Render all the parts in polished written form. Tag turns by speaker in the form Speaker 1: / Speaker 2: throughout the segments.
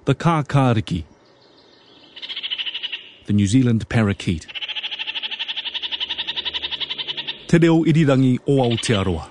Speaker 1: the kākāriki, the New Zealand parakeet. Te reo irirangi o Aotearoa.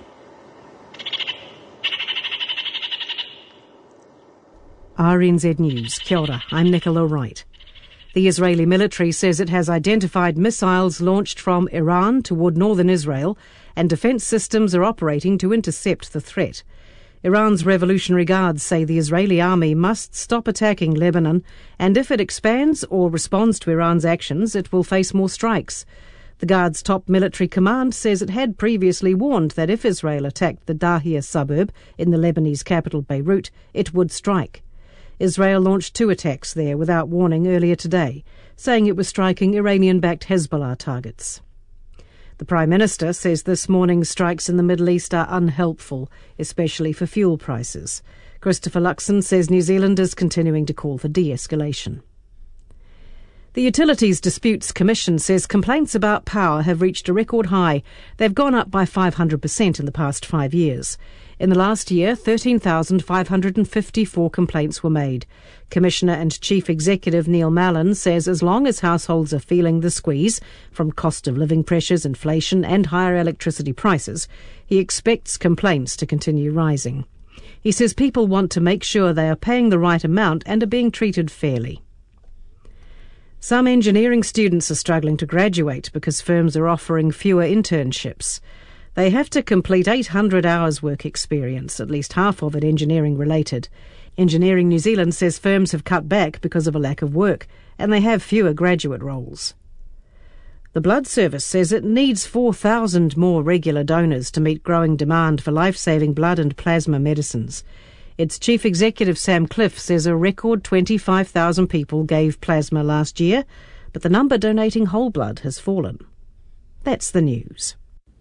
Speaker 2: RNZ News. Kia ora, I'm Nicola Wright. The Israeli military says it has identified missiles launched from Iran toward northern Israel, and defence systems are operating to intercept the threat. Iran's Revolutionary Guards say the Israeli army must stop attacking Lebanon, and if it expands or responds to Iran's actions, it will face more strikes. The Guards' top military command says it had previously warned that if Israel attacked the Dahia suburb in the Lebanese capital Beirut, it would strike. Israel launched 2 attacks there without warning earlier today, saying it was striking Iranian-backed Hezbollah targets. The Prime Minister says this morning's strikes in the Middle East are unhelpful, especially for fuel prices. Christopher Luxon says New Zealand is continuing to call for de-escalation. The Utilities Disputes Commission says complaints about power have reached a record high. They've gone up by 500% in the past 5 years. In the last year, 13,554 complaints were made. Commissioner and Chief Executive Neil Mallon says as long as households are feeling the squeeze from cost of living pressures, inflation and higher electricity prices, he expects complaints to continue rising. He says people want to make sure they are paying the right amount and are being treated fairly. Some engineering students are struggling to graduate because firms are offering fewer internships. They have to complete 800 hours work experience, at least half of it engineering related. Engineering New Zealand says firms have cut back because of a lack of work, and they have fewer graduate roles. The Blood Service says it needs 4,000 more regular donors to meet growing demand for life-saving blood and plasma medicines. Its Chief Executive Sam Cliff says a record 25,000 people gave plasma last year, but the number donating whole blood has fallen. That's the news.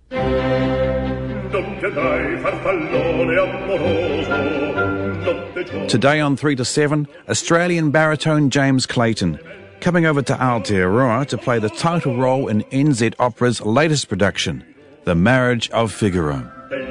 Speaker 3: Today on 3 to 7, Australian baritone James Clayton, coming over to Aotearoa to play the title role in NZ Opera's latest production, The Marriage of Figaro.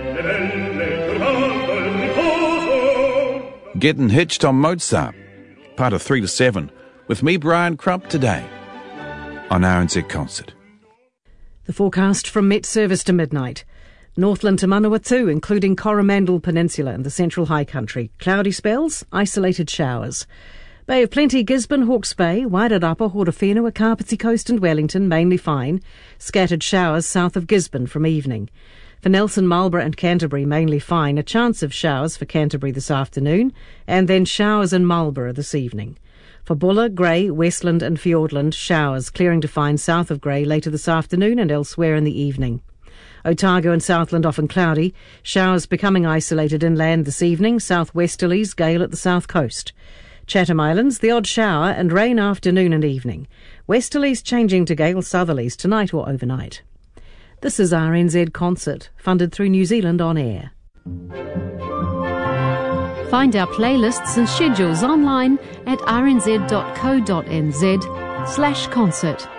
Speaker 3: Getting hitched on Mozart, part of 3 to 7, with me, Brian Crump, today on RNZ Concert.
Speaker 2: The forecast from Met Service to midnight. Northland to Manawatu, including Coromandel Peninsula and the Central High Country. Cloudy spells, isolated showers. Bay of Plenty, Gisborne, Hawke's Bay, Wairarapa, Horowhenua, Kapiti Coast and Wellington, mainly fine. Scattered showers south of Gisborne from evening. For Nelson, Marlborough and Canterbury, mainly fine. A chance of showers for Canterbury this afternoon, and then showers in Marlborough this evening. For Buller, Grey, Westland and Fiordland, showers clearing to fine south of Grey later this afternoon and elsewhere in the evening. Otago and Southland often cloudy, showers becoming isolated inland this evening, southwesterlies, gale at the south coast. Chatham Islands, the odd shower and rain afternoon and evening. Westerlies changing to gale southerlies tonight or overnight. This is RNZ Concert, funded through New Zealand On Air.
Speaker 4: Find our playlists and schedules online at rnz.co.nz/concert.